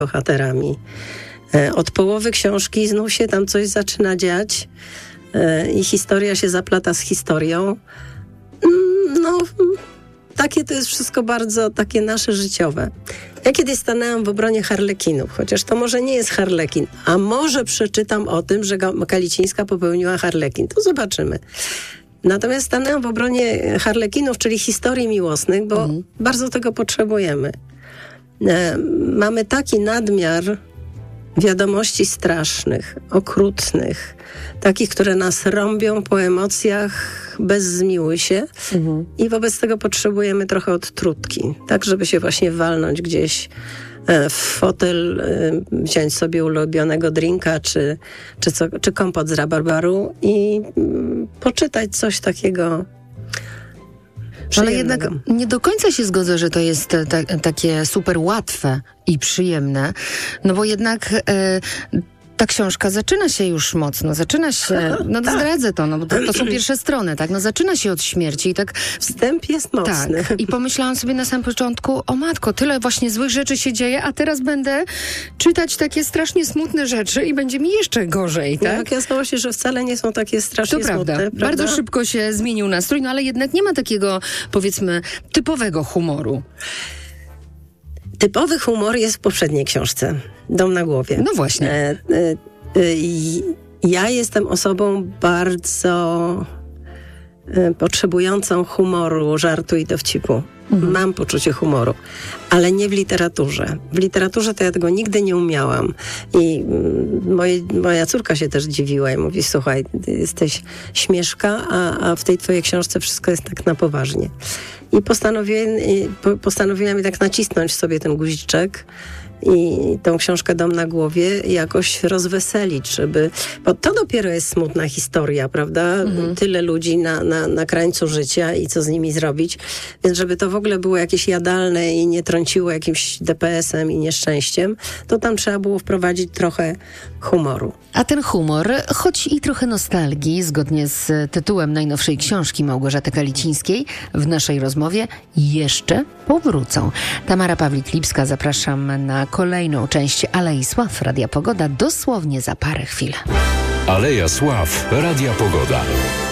bohaterami. Od połowy książki znów się tam coś zaczyna dziać i historia się zaplata z historią. No, takie to jest wszystko bardzo takie nasze życiowe. Ja kiedyś stanęłam w obronie harlekinów, chociaż to może nie jest harlekin, a może przeczytam o tym, że Kalicińska popełniła harlekin. To zobaczymy. Natomiast stanęłam w obronie harlekinów, czyli historii miłosnych, bo bardzo tego potrzebujemy. Mamy taki nadmiar wiadomości strasznych, okrutnych, takich, które nas rąbią po emocjach, bez zmiły się i wobec tego potrzebujemy trochę odtrutki, tak żeby się właśnie walnąć gdzieś w fotel, wziąć sobie ulubionego drinka czy kompot z rabarbaru i poczytać coś takiego przyjemnego. Ale jednak nie do końca się zgodzę, że to jest takie super łatwe i przyjemne, no bo jednak ta książka zaczyna się już mocno, zdradzę to, no bo to są pierwsze strony, tak, no zaczyna się od śmierci i tak... Wstęp jest mocny. Tak, i pomyślałam sobie na samym początku, o matko, tyle właśnie złych rzeczy się dzieje, a teraz będę czytać takie strasznie smutne rzeczy i będzie mi jeszcze gorzej, tak? No, okazało się, że wcale nie są takie strasznie to prawda. smutne. Prawda? Bardzo szybko się zmienił nastrój, no ale jednak nie ma takiego, powiedzmy, typowego humoru. Typowy humor jest w poprzedniej książce, Dom na głowie. No właśnie. Ja jestem osobą bardzo potrzebującą humoru, żartu i dowcipu. Mam poczucie humoru, ale nie w literaturze. W literaturze to ja tego nigdy nie umiałam. I moja córka się też dziwiła i mówi, słuchaj, ty jesteś śmieszka, a w tej twojej książce wszystko jest tak na poważnie. I postanowiłam jednak nacisnąć sobie ten guziczek i tą książkę Dom na głowie jakoś rozweselić, bo to dopiero jest smutna historia, prawda? Tyle ludzi na krańcu życia i co z nimi zrobić. Więc żeby to w ogóle było jakieś jadalne i nie trąciło jakimś DPS-em i nieszczęściem, to tam trzeba było wprowadzić trochę humoru. A ten humor, choć i trochę nostalgii, zgodnie z tytułem najnowszej książki Małgorzaty Kalicińskiej, w naszej rozmowie jeszcze powrócą. Tamara Pawlik-Lipska, zapraszam na kolejną część Alei Sław Radia Pogoda dosłownie za parę chwil. Aleja Sław Radia Pogoda.